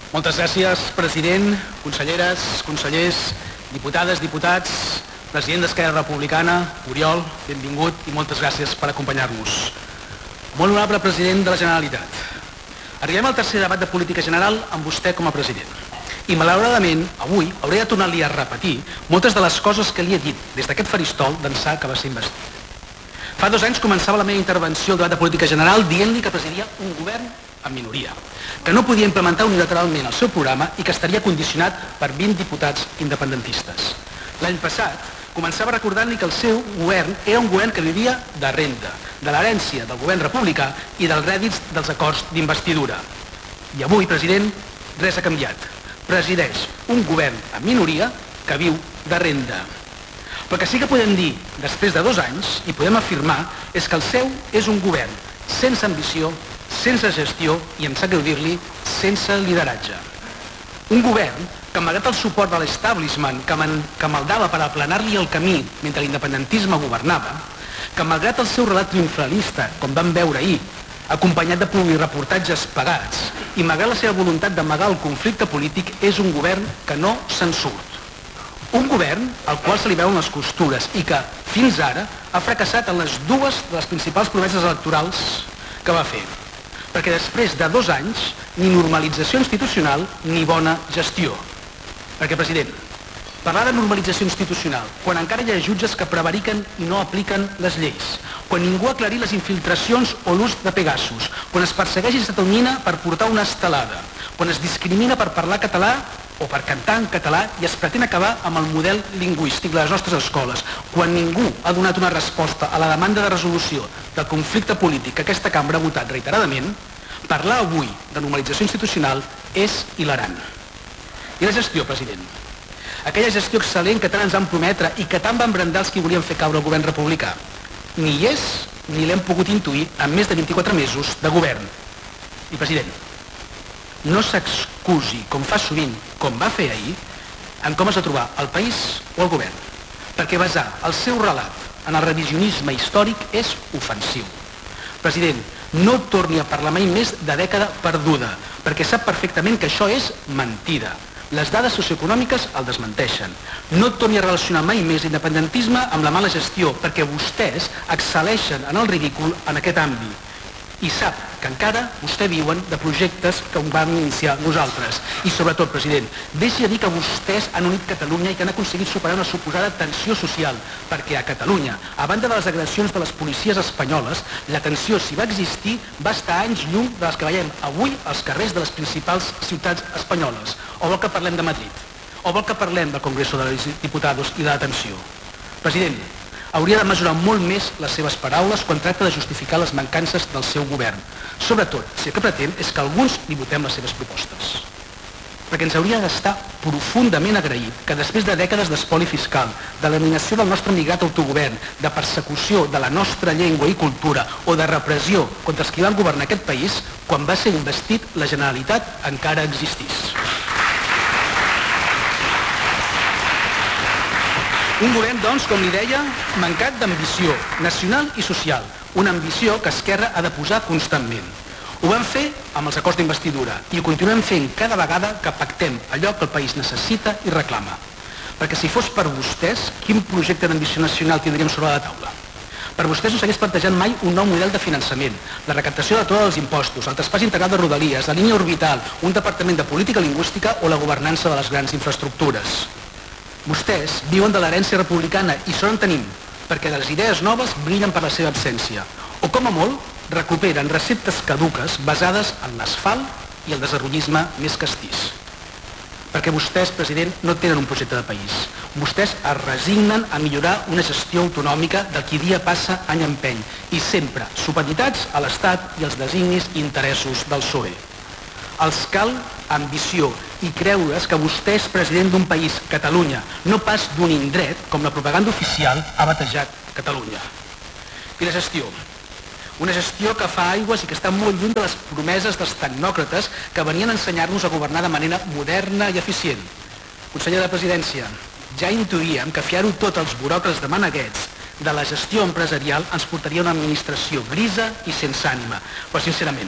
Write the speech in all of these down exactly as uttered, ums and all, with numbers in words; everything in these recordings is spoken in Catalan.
Moltes gràcies, president, conselleres, consellers, diputades, diputats, president d'Esquerra Republicana, Oriol, benvingut i moltes gràcies per acompanyar-nos. Molt honorable president de la Generalitat, arribem al tercer debat de política general amb vostè com a president. I malauradament, avui hauré de tornar-li a repetir moltes de les coses que li he dit des d'aquest faristol d'ençà que va ser investit. Fa dos anys començava la meva intervenció al debat de política general dient-li que presidiria un govern en minoria, que no podia implementar unilateralment el seu programa i que estaria condicionat per vint diputats independentistes. L'any passat començava recordant-li que el seu govern era un govern que vivia de renda, de l'herència del govern republicà i dels rèdits dels acords d'investidura. I avui, president, res ha canviat. Presideix un govern en minoria que viu de renda. Però que sí que podem dir, després de dos anys, i podem afirmar, és que el seu és un govern sense ambició, sense gestió i, em sap greu dir-li, sense lideratge. Un govern que, malgrat el suport de l'establishment que, que maldava per aplanar-li el camí mentre l'independentisme governava, que malgrat el seu relat triomfalista, com vam veure ahir, acompanyat de publireportatges pagats, i malgrat la seva voluntat d'amagar el conflicte polític, és un govern que no se'n surt. Un govern al qual se li veuen les costures i que, fins ara, ha fracassat en les dues de les principals promeses electorals que va fer. Perquè després de dos anys, ni normalització institucional ni bona gestió. Perquè, president, parlar de normalització institucional, quan encara hi ha jutges que prevariquen i no apliquen les lleis, quan ningú ha aclarit les infiltracions o l'ús de Pegasus, quan es persegueix i s'atomina per portar una estelada, quan es discrimina per parlar català o per cantar en català i es pretén acabar amb el model lingüístic de les nostres escoles, quan ningú ha donat una resposta a la demanda de resolució del conflicte polític que aquesta cambra ha votat reiteradament, parlar avui de normalització institucional és hilarant. I la gestió, president? Aquella gestió excel·lent que tant ens van prometre i que tant van brandar els que volien fer caure el govern republicà. Ni hi és ni l'hem pogut intuir en més de vint-i-quatre mesos de govern. I, president, no s'excusi, com fa sovint, com va fer ahir, en com es va trobar el país o el govern, perquè basar el seu relat en el revisionisme històric és ofensiu. President, no torni a parlar mai més de dècada perduda, perquè sap perfectament que això és mentida. Les dades socioeconòmiques el desmenteixen. No torni a relacionar mai més l'independentisme amb la mala gestió, perquè vostès excel·leixen en el ridícul en aquest àmbit. I sap que encara vostè viuen de projectes que vam iniciar nosaltres. I sobretot, president, deixi de dir que vostès han unit Catalunya i que han aconseguit superar una suposada tensió social, perquè a Catalunya, a banda de les agressions de les policies espanyoles, la tensió, si va existir, va estar anys llum de les que veiem avui als carrers de les principals ciutats espanyoles. O vol que parlem de Madrid? O vol que parlem del Congreso de los Diputados i de la tensió? President, hauria de mesurar molt més les seves paraules quan tracta de justificar les mancances del seu govern. Sobretot, si el que pretén és que alguns li votem les seves propostes. Perquè ens hauria d'estar profundament agraït que després de dècades d'espoli fiscal, de l'eliminació del nostre migrat autogovern, de persecució de la nostra llengua i cultura o de repressió contra els que van governar aquest país, quan va ser investit la Generalitat encara existís. Un govern, doncs, com li deia, mancat d'ambició nacional i social, una ambició que Esquerra ha de posar constantment. Ho vam fer amb els acords d'investidura i ho continuem fent cada vegada que pactem allò que el país necessita i reclama. Perquè si fos per vostès, quin projecte d'ambició nacional tindríem sobre la taula? Per vostès no s'hagués plantejat mai un nou model de finançament, la recaptació de tots els impostos, el traspàs integral de Rodalies, la línia orbital, un departament de política lingüística o la governança de les grans infraestructures. Vostès viuen de l'herència republicana i sort en tenim, perquè les idees noves brillen per la seva absència. O, com a molt, recuperen receptes caduques basades en l'asfalt i el desarrollisme més castís. Perquè vostès, president, no tenen un projecte de país. Vostès es resignen a millorar una gestió autonòmica del qui dia passa any empeny i sempre supeditats a l'Estat i els designis i interessos del P S O E. Els cal ambició i creure's que vostè és president d'un país, Catalunya, no pas d'un indret com la propaganda oficial ha batejat Catalunya. I la gestió. Una gestió que fa aigües i que està molt lluny de les promeses dels tecnòcrates que venien a ensenyar-nos a governar de manera moderna i eficient. Conseller de la Presidència, ja intuïem que fiar-ho tot als buròcrates de maneguets de la gestió empresarial ens portaria a una administració grisa i sense ànima. Però, sincerament,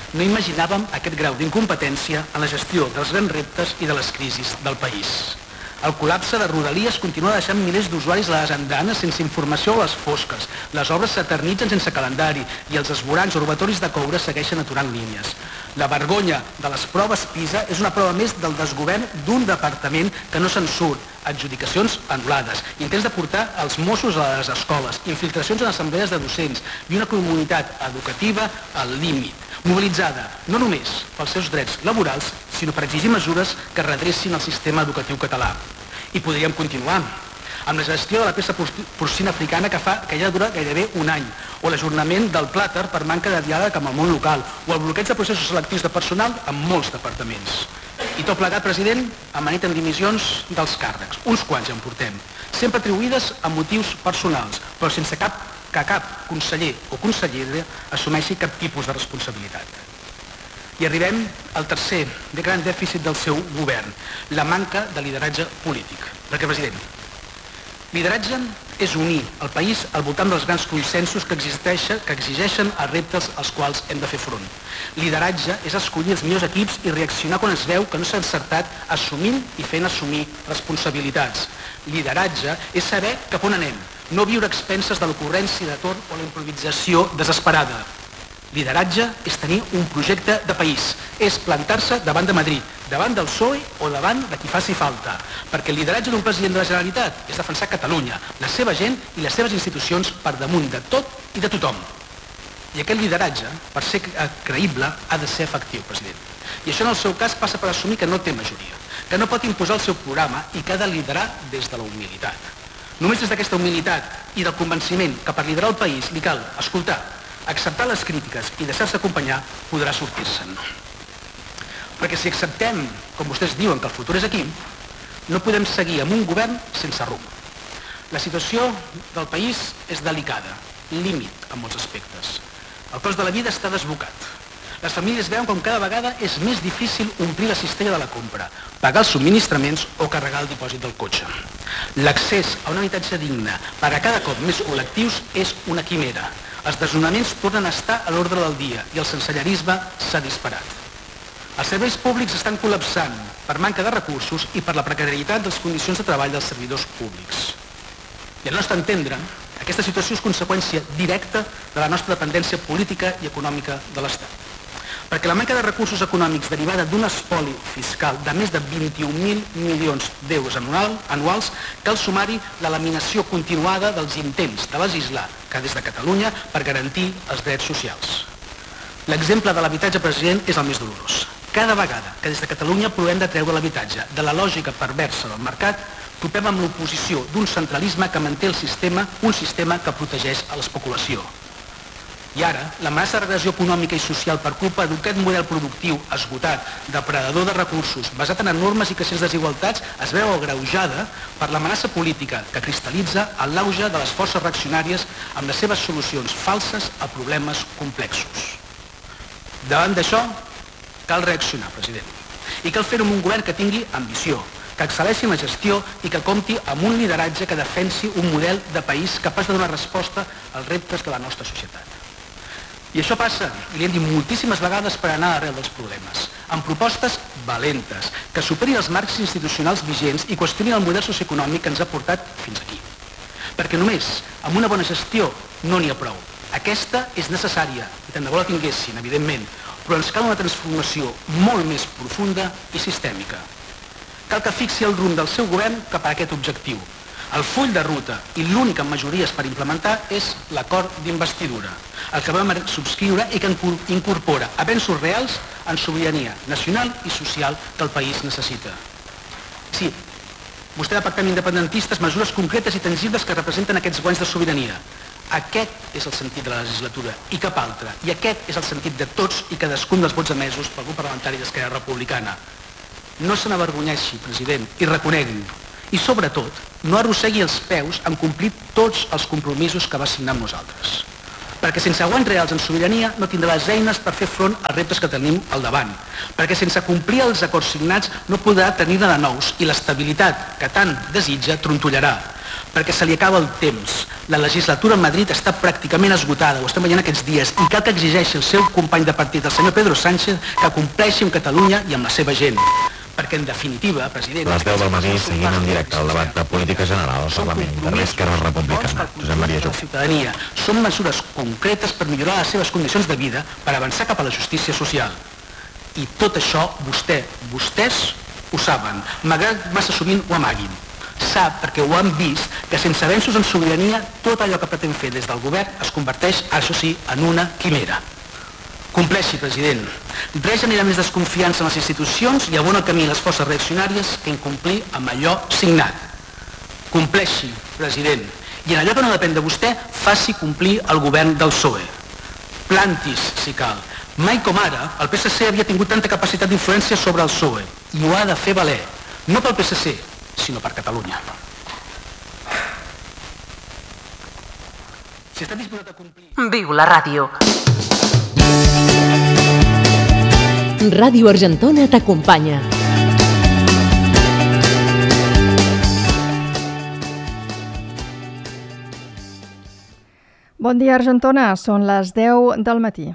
no imaginàvem aquest grau d'incompetència en la gestió dels grans reptes i de les crisis del país. El col·lapse de Rodalies continua deixant milers d'usuaris a les andanes sense informació a les fosques, les obres s'eternitzen sense calendari i els esborants o robatoris de coure segueixen aturant línies. La vergonya de les proves PISA és una prova més del desgovern d'un departament que no se'n surt, adjudicacions anul·lades, intents de portar els Mossos a les escoles, infiltracions en assemblees de docents i una comunitat educativa al límit, mobilitzada no només pels seus drets laborals, sinó per exigir mesures que redrecin el sistema educatiu català. I podríem continuar amb la gestió de la peça porcina africana que fa que ja dura gairebé un any, o l'ajornament del plàter per manca de diàleg amb el món local, o el bloqueig de processos selectius de personal en molts departaments. I tot plegat, president, amanit en dimissions dels càrrecs, uns quants ja en portem, sempre atribuïdes a motius personals, però sense cap que cap conseller o consellera assumeixi cap tipus de responsabilitat. I arribem al tercer de gran dèficit del seu govern, la manca de lideratge polític. Perquè, president, lideratge és unir el país al voltant dels grans consensos que exigeixen, que exigeixen els reptes als quals hem de fer front. Lideratge és escollir els millors equips i reaccionar quan es veu que no s'ha encertat assumint i fent assumir responsabilitats. Lideratge és saber cap on anem, no viure a expenses de l'ocurrència de torn o la improvisació desesperada. Lideratge és tenir un projecte de país, és plantar-se davant de Madrid, davant del P S O E o davant de qui faci falta, perquè el lideratge d'un president de la Generalitat és defensar Catalunya, la seva gent i les seves institucions per damunt de tot i de tothom. I aquest lideratge, per ser creïble, ha de ser efectiu, president. I això en el seu cas passa per assumir que no té majoria, que no pot imposar el seu programa i que ha de liderar des de la humilitat. Només des d'aquesta humilitat i del convenciment que per liderar el país li cal escoltar, acceptar les crítiques i deixar-se acompanyar, podrà sortir-se'n. Perquè si acceptem, com vostès diuen, que el futur és aquí, no podem seguir amb un govern sense rumb. La situació del país és delicada, límit en molts aspectes. El cost de la vida està desbocat. Les famílies veuen com cada vegada és més difícil omplir la cistella de la compra, pagar els subministraments o carregar el dipòsit del cotxe. L'accés a un habitatge digne per a cada cop més col·lectius és una quimera. Els desnonaments tornen a estar a l'ordre del dia i el sensellarisme s'ha disparat. Els serveis públics estan col·lapsant per manca de recursos i per la precarietat de les condicions de treball dels servidors públics. I al nostre entendre, aquesta situació és conseqüència directa de la nostra dependència política i econòmica de l'Estat. Perquè la manca de recursos econòmics derivada d'un espoli fiscal de més de vint-i-un mil milions d'euros anuals cal sumar-hi la laminació continuada dels intents de legislar que des de Catalunya per garantir els drets socials. L'exemple de l'habitatge, president, és el més dolorós. Cada vegada que des de Catalunya provem de treure l'habitatge de la lògica perversa del mercat, topem amb l'oposició d'un centralisme que manté el sistema, un sistema que protegeix a l'especulació. I ara, l'amenaça de regressió econòmica i social per culpa d'aquest model productiu esgotat, depredador de recursos, basat en enormes i creixents desigualtats, es veu agreujada per l'amenaça política que cristal·litza en l'auge de les forces reaccionàries amb les seves solucions falses a problemes complexos. Davant d'això, cal reaccionar, president. I cal fer-ho amb un govern que tingui ambició, que excel·leixi en la gestió i que compti amb un lideratge que defensi un model de país capaç de donar resposta als reptes de la nostra societat. I això passa, i li hem dit moltíssimes vegades, per anar arrel dels problemes, amb propostes valentes, que superin els marcs institucionals vigents i qüestionin el model socioeconòmic que ens ha portat fins aquí. Perquè només amb una bona gestió no n'hi ha prou. Aquesta és necessària, i tant de bo la tinguessin, evidentment, però ens cal una transformació molt més profunda i sistèmica. Cal que fixi el rumb del seu govern cap a aquest objectiu. El full de ruta i l'únic amb majories per implementar és l'acord d'investidura, el que vam subscriure i que incorpora avenços reals en sobirania nacional i social que el país necessita. Sí, vostè ha pactat amb independentistes mesures concretes i tangibles que representen aquests guanys de sobirania. Aquest és el sentit de la legislatura i cap altre, i aquest és el sentit de tots i cadascun dels vots emesos pel grup parlamentari d'Esquerra Republicana. No se n'avergonyeixi, president, i reconegui. I, sobretot, no arrossegui els peus en complir tots els compromisos que va signar amb nosaltres. Perquè sense guanys reals en sobirania no tindrà les eines per fer front als reptes que tenim al davant. Perquè sense complir els acords signats no podrà tenir-ne de nous i l'estabilitat que tant desitja trontollarà. Perquè se li acaba el temps, La legislatura a Madrid està pràcticament esgotada, ho estem veient aquests dies, i cal que exigeixi el seu company de partit, el senyor Pedro Sánchez, que compleixi amb Catalunya i amb la seva gent. Perquè, en definitiva, president... A les deu del matí, seguint en directe el debat de política general al Parlament de l'Esquerra Republicana, Josep Maria Jou. Ciutadania són mesures concretes per millorar les seves condicions de vida, per avançar cap a la justícia social. I tot això, vostè, vostès, ho saben, malgrat massa sovint ho amaguin. Sap, perquè ho han vist, que sense avenços en sobirania, tot allò que pretén fer des del govern es converteix, això sí, en una quimera. Compleixi, president. Res anirà més desconfiança en les institucions i abona el camí a les forces reaccionàries que incomplir amb allò signat. Compleixi, president. I en allò que no depèn de vostè, faci complir el govern del P S O E. Plantis, si cal. Mai com ara, el P S C havia tingut tanta capacitat d'influència sobre el P S O E i ho ha de fer valer, no pel P S C, sinó per Catalunya. Si està disposat a complir... Viu la ràdio. Ràdio Argentona t'acompanya. Bon dia, Argentona. Són les deu del matí.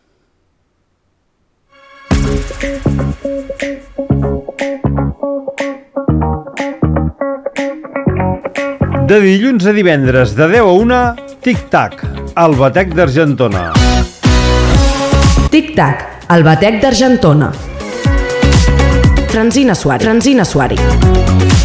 De dilluns a divendres, de deu a una, Tic-Tac, el batec d'Argentona. Tic-Tac, el batec d'Argentona. Transina Suari. Transina Suari.